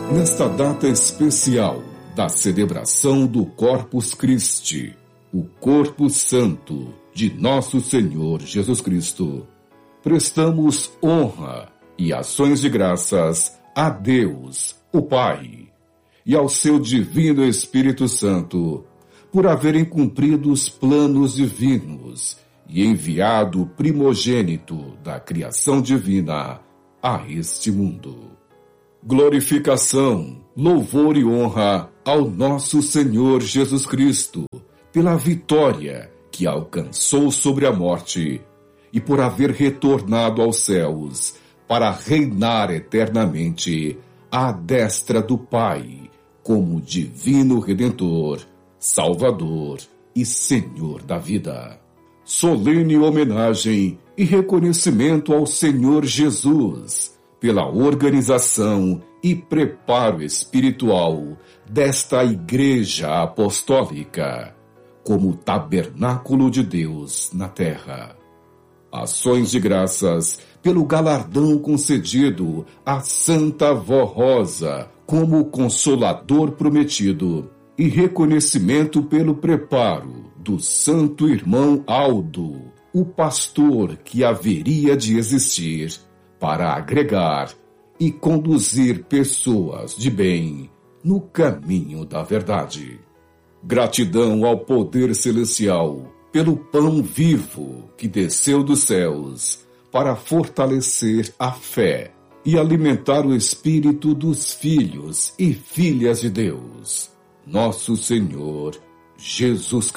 Nesta data especial da celebração do Corpus Christi, o Corpo Santo de Nosso Senhor Jesus Cristo, prestamos honra e ações de graças a Deus, o Pai, e ao seu Divino Espírito Santo, por haverem cumprido os planos divinos e enviado o primogênito da criação divina a este mundo. Glorificação, louvor e honra ao nosso Senhor Jesus Cristo, pela vitória que alcançou sobre a morte e por haver retornado aos céus para reinar eternamente à destra do Pai, como Divino Redentor, Salvador e Senhor da vida. Solene homenagem e reconhecimento ao Senhor Jesus pela organização e preparo espiritual desta Igreja Apostólica, como tabernáculo de Deus na terra. Ações de graças pelo galardão concedido à Santa Vó Rosa como Consolador prometido e reconhecimento pelo preparo do Santo Irmão Aldo, o pastor que haveria de existir para agregar e conduzir pessoas de bem no caminho da verdade. Gratidão ao poder celestial pelo pão vivo que desceu dos céus para fortalecer a fé e alimentar o espírito dos filhos e filhas de Deus, nosso Senhor Jesus Cristo.